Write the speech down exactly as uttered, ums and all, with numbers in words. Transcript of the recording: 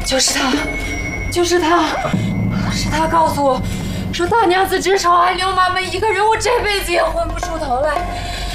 就是他，就是他，是他告诉我，说大娘子只少爱刘妈妈一个人，我这辈子也混不出头来。